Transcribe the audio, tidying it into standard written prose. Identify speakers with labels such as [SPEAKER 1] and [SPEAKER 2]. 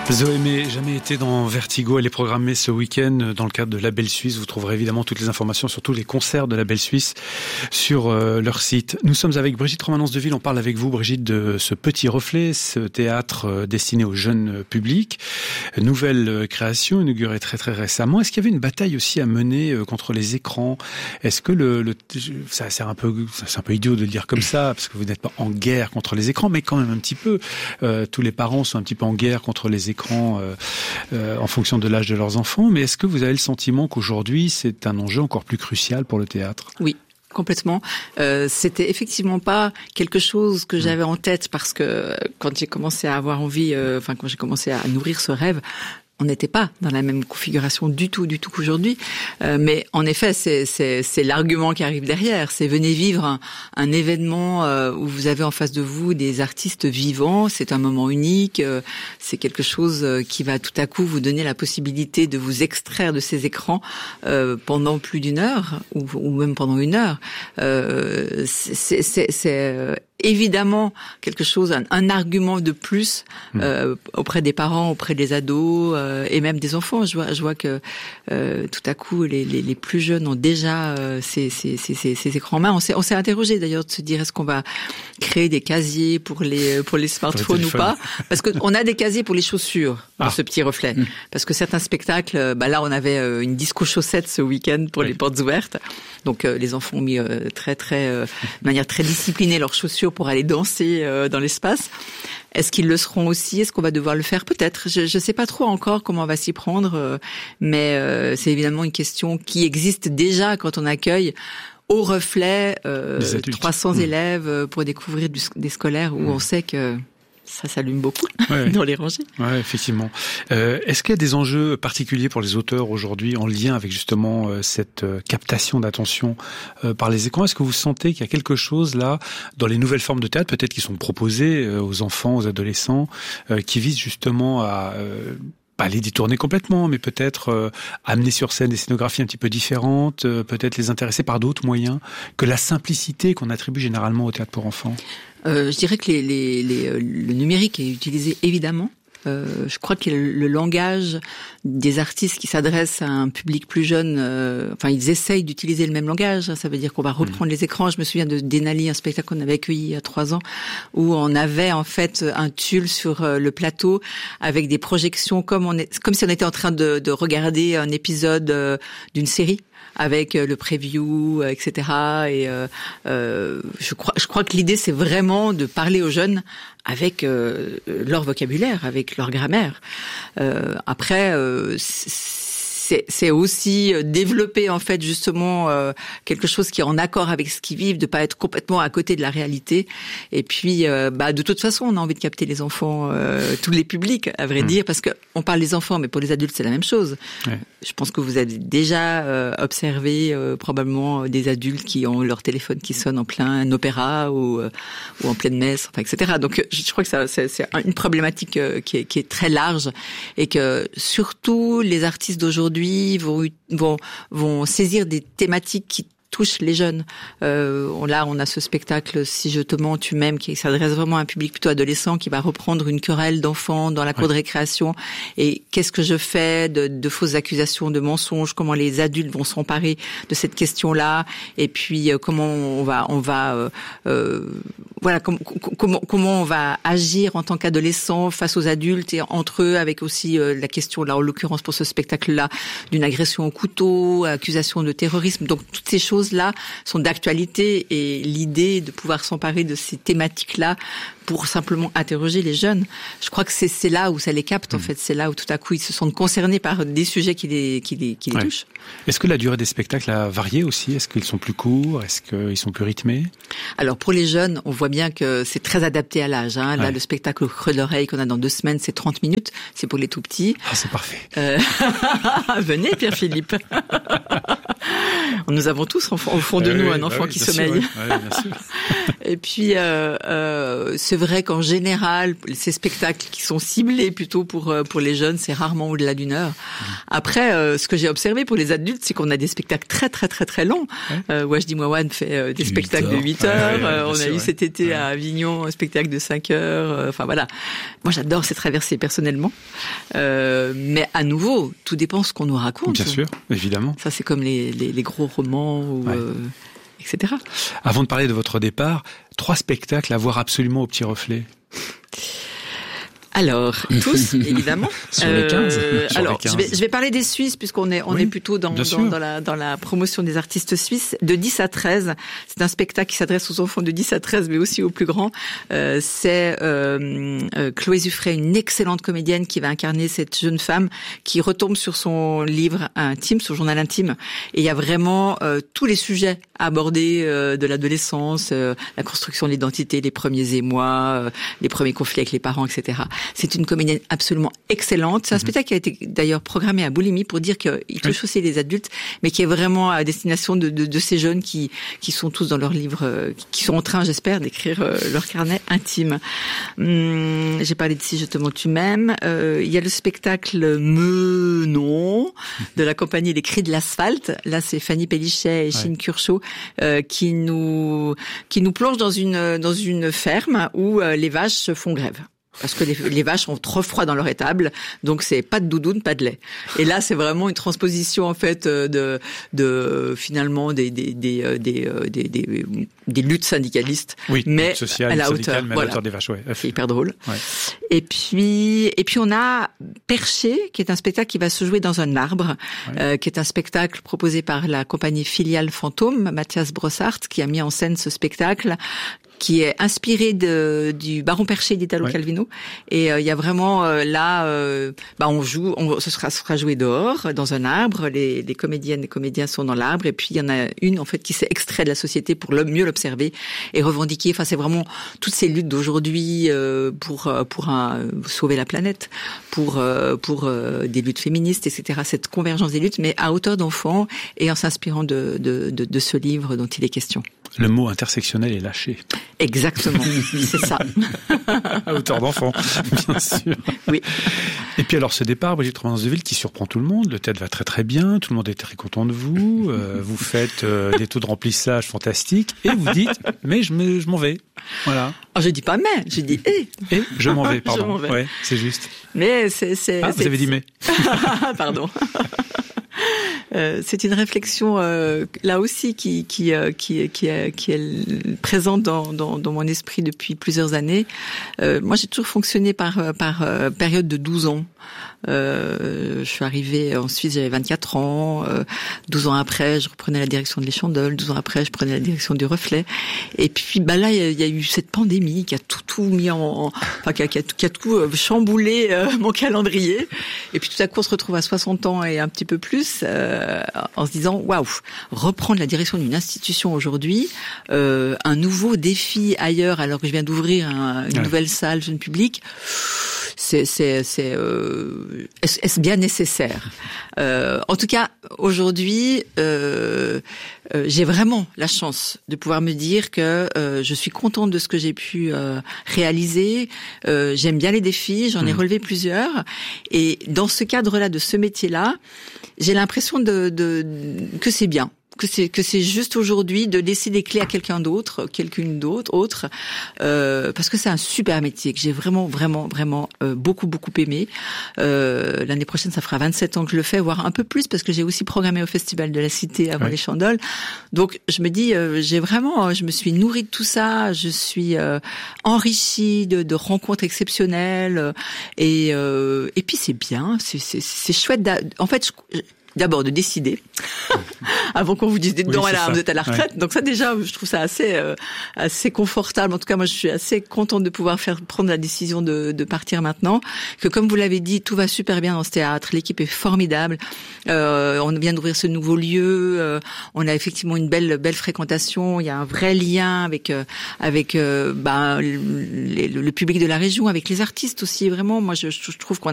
[SPEAKER 1] Zoé May, jamais été dans Vertigo. Elle est programmée ce week-end dans le cadre de La Belle Suisse. Vous trouverez évidemment toutes les informations sur tous les concerts de La Belle Suisse sur leur site. Nous sommes avec Brigitte Romanence-Deville. On parle avec vous, Brigitte, de ce Petit Reflet, ce théâtre destiné aux jeunes publics. Nouvelle création, inaugurée très très récemment. Est-ce qu'il y avait une bataille aussi à mener contre les écrans? Est-ce que c'est un peu idiot de le dire comme ça, parce que vous n'êtes pas en guerre contre les écrans, mais quand même un petit peu. Tous les parents sont un petit peu en guerre contre les écrans en fonction de l'âge de leurs enfants. Mais est-ce que vous avez le sentiment qu'aujourd'hui, c'est un enjeu encore plus crucial pour le théâtre?
[SPEAKER 2] Oui. Complètement. C'était effectivement pas quelque chose que j'avais en tête, parce que quand j'ai commencé à avoir envie, quand j'ai commencé à nourrir ce rêve, on n'était pas dans la même configuration du tout qu'aujourd'hui. Mais en effet, c'est l'argument qui arrive derrière. C'est venez vivre un événement où vous avez en face de vous des artistes vivants. C'est un moment unique. C'est quelque chose qui va tout à coup vous donner la possibilité de vous extraire de ces écrans pendant plus d'une heure ou même pendant une heure. C'est évidemment quelque chose, un argument de plus auprès des parents, auprès des ados et même des enfants. Je vois que tout à coup les plus jeunes ont déjà ces écrans en main. On s'est interrogé d'ailleurs de se dire, est-ce qu'on va créer des casiers pour les smartphones ou pas, parce que on a des casiers pour les chaussures dans ce Petit Reflet, parce que certains spectacles, là on avait une disco chaussette ce week-end pour les portes ouvertes, donc les enfants ont mis de manière très disciplinée leurs chaussures pour aller danser dans l'espace. Est-ce qu'ils le seront aussi? Est-ce qu'on va devoir le faire? Peut-être. Je sais pas trop encore comment on va s'y prendre, mais c'est évidemment une question qui existe déjà quand on accueille au Reflet 300 élèves pour découvrir des scolaires où on sait que ça s'allume beaucoup dans les rangées.
[SPEAKER 1] Ouais, effectivement. Est-ce qu'il y a des enjeux particuliers pour les auteurs aujourd'hui en lien avec justement cette captation d'attention par les écrans? Est-ce que vous sentez qu'il y a quelque chose là dans les nouvelles formes de théâtre, peut-être qui sont proposées aux enfants, aux adolescents, qui visent justement à pas les détourner complètement, mais peut-être amener sur scène des scénographies un petit peu différentes, peut-être les intéresser par d'autres moyens que la simplicité qu'on attribue généralement au théâtre pour enfants?
[SPEAKER 2] Je dirais que le numérique est utilisé évidemment. Je crois que le langage des artistes qui s'adressent à un public plus jeune, ils essayent d'utiliser le même langage. Ça veut dire qu'on va reprendre les écrans. Je me souviens de Denali, un spectacle qu'on avait accueilli il y a 3 ans, où on avait en fait un tulle sur le plateau avec des projections comme si on était en train de regarder un épisode d'une série, avec le preview, etc. Et je crois que l'idée, c'est vraiment de parler aux jeunes avec leur vocabulaire, avec leur grammaire. Après, c'est aussi développer en fait justement quelque chose qui est en accord avec ce qu'ils vivent, de pas être complètement à côté de la réalité. Et puis de toute façon, on a envie de capter les enfants, tous les publics, à vrai dire, parce que on parle des enfants, mais pour les adultes c'est la même chose. Ouais. Je pense que vous avez déjà observé probablement des adultes qui ont leur téléphone qui sonne en plein opéra ou en pleine messe, etc. Donc je crois que c'est une problématique qui est très large, et que surtout les artistes d'aujourd'hui vont saisir des thématiques qui touchent les jeunes. Là, on a ce spectacle Si je te mens, tu m'aimes, qui s'adresse vraiment à un public plutôt adolescent, qui va reprendre une querelle d'enfants dans la cour de récréation. Et qu'est-ce que je fais de fausses accusations, de mensonges? Comment les adultes vont s'emparer de cette question-là? Et puis comment on va comment on va agir en tant qu'adolescent face aux adultes et entre eux, avec aussi la question, là en l'occurrence pour ce spectacle-là, d'une agression au couteau, accusation de terrorisme. Donc toutes ces choses-là sont d'actualité, et l'idée de pouvoir s'emparer de ces thématiques-là pour simplement interroger les jeunes, je crois que c'est là où ça les capte, en fait. C'est là où tout à coup ils se sentent concernés par des sujets qui les touchent.
[SPEAKER 1] Est-ce que la durée des spectacles a varié aussi? Est-ce qu'ils sont plus courts? Est-ce qu'ils sont plus rythmés?
[SPEAKER 2] Alors pour les jeunes, on voit bien que c'est très adapté à l'âge. Là, le spectacle au Creux de l'Oreille qu'on a dans 2 semaines, c'est 30 minutes. C'est pour les tout petits.
[SPEAKER 1] Ah, c'est parfait.
[SPEAKER 2] Venez, Pierre-Philippe. Nous avons tous au fond de nous un enfant qui sommeille.
[SPEAKER 1] Bien sûr.
[SPEAKER 2] Et puis, c'est vrai qu'en général, ces spectacles qui sont ciblés plutôt pour les jeunes, c'est rarement au-delà d'une heure. Après, ce que j'ai observé pour les adultes, c'est qu'on a des spectacles très très très très longs. Wajdi Mouawad fait des spectacles de 8 heures. On a eu cet été à Avignon un spectacle de 5 heures. Enfin voilà. Moi, j'adore ces traversées personnellement. Mais à nouveau, tout dépend ce qu'on nous raconte.
[SPEAKER 1] Bien sûr, évidemment.
[SPEAKER 2] Ça, c'est comme les gros romans ou etc.
[SPEAKER 1] Avant de parler de votre départ, 3 spectacles à voir absolument au Petit Reflet.
[SPEAKER 2] Alors, tous, évidemment.
[SPEAKER 1] Sur les 15.
[SPEAKER 2] Alors, je vais parler des Suisses, puisqu'on est plutôt dans la promotion des artistes suisses. De 10 à 13, c'est un spectacle qui s'adresse aux enfants de 10 à 13, mais aussi aux plus grands. C'est Chloé Zuffray, une excellente comédienne qui va incarner cette jeune femme qui retombe sur son livre intime, son journal intime. Et il y a vraiment tous les sujets à aborder de l'adolescence, la construction de l'identité, les premiers émois, les premiers conflits avec les parents, etc. C'est une comédienne absolument excellente. C'est un spectacle qui a été d'ailleurs programmé à Boulimie pour dire qu'il touche aussi les adultes, mais qui est vraiment à destination de ces jeunes qui sont tous dans leur livre, qui sont en train, j'espère, d'écrire leur carnet intime. J'ai parlé de Si je te montre tu m'aimes. Il y a le spectacle Menon de la compagnie Les Cris de l'asphalte. Là, c'est Fanny Pellichet et Chine Curchot qui nous plongent dans une ferme où les vaches font grève. Parce que les vaches ont trop froid dans leur étable, donc c'est pas de doudoune, pas de lait. Et là, c'est vraiment une transposition en fait de finalement des luttes syndicalistes,
[SPEAKER 1] mais sociales,
[SPEAKER 2] à la hauteur,
[SPEAKER 1] mais à la hauteur des vaches.
[SPEAKER 2] C'est hyper drôle.
[SPEAKER 1] Ouais.
[SPEAKER 2] Et puis on a Perché, qui est un spectacle qui va se jouer dans un arbre, qui est un spectacle proposé par la compagnie Filiale Fantôme, Mathias Brossart, qui a mis en scène ce spectacle, qui est inspiré du Baron Perché d'Italo Calvino. Et il y a vraiment ce sera joué dehors, dans un arbre. Les comédiennes et comédiens sont dans l'arbre. Et puis il y en a une en fait qui s'est extraite de la société pour mieux l'observer et revendiquer. Enfin, c'est vraiment toutes ces luttes d'aujourd'hui pour sauver la planète, pour des luttes féministes, etc. Cette convergence des luttes, mais à hauteur d'enfant et en s'inspirant de ce livre dont il est question.
[SPEAKER 1] Le mot intersectionnel est lâché.
[SPEAKER 2] Exactement, c'est ça.
[SPEAKER 1] À hauteur d'enfant, bien sûr.
[SPEAKER 2] Oui.
[SPEAKER 1] Et puis alors ce départ, Brigitte Romanoz-Deville, qui surprend tout le monde. Le théâtre va très très bien, tout le monde est très content de vous. Vous faites des taux de remplissage fantastiques et vous dites « mais je m'en vais ». Voilà.
[SPEAKER 2] Oh, je dis pas mais, je dis et.
[SPEAKER 1] Et je m'en vais, pardon.
[SPEAKER 2] Je m'en vais.
[SPEAKER 1] Ouais, c'est juste.
[SPEAKER 2] Mais c'est.
[SPEAKER 1] Ah, vous avez dit mais.
[SPEAKER 2] Pardon. C'est une réflexion là aussi qui est présente dans mon esprit depuis plusieurs années. Moi, j'ai toujours fonctionné par période de 12 ans. Je suis arrivée en Suisse, j'avais 24 ans. 12 ans après, je reprenais la direction de l'Échandole. 12 ans après, je prenais la direction du Reflet. Et puis, là, il y a eu cette pandémie qui a tout mis qui a tout chamboulé mon calendrier. Et puis, tout à coup, on se retrouve à 60 ans et un petit peu plus, en se disant, waouh, reprendre la direction d'une institution aujourd'hui, un nouveau défi ailleurs, alors que je viens d'ouvrir une nouvelle salle jeune public. Est-ce bien nécessaire? En tout cas, aujourd'hui, j'ai vraiment la chance de pouvoir me dire que je suis contente de ce que j'ai pu réaliser. J'aime bien les défis, j'en ai relevé plusieurs. Et dans ce cadre-là, de ce métier-là, j'ai l'impression que c'est bien. Que c'est juste aujourd'hui de laisser les clés à quelqu'une d'autre, parce que c'est un super métier que j'ai vraiment beaucoup aimé. L'année prochaine, ça fera 27 ans que je le fais, voire un peu plus, parce que j'ai aussi programmé au Festival de la Cité avant l'Échandole. Donc je me dis, je me suis nourrie de tout ça, je suis enrichie de rencontres exceptionnelles, et puis c'est bien, c'est chouette. En fait, d'abord de décider avant qu'on vous dise dedans vous êtes à la retraite. Ouais. Donc ça déjà, je trouve ça assez confortable. En tout cas, moi je suis assez contente de pouvoir prendre la décision de partir maintenant. Que comme vous l'avez dit, tout va super bien dans ce théâtre. L'équipe est formidable. On vient d'ouvrir ce nouveau lieu. On a effectivement une belle fréquentation. Il y a un vrai lien avec le public de la région, avec les artistes aussi. Vraiment, moi je trouve qu'on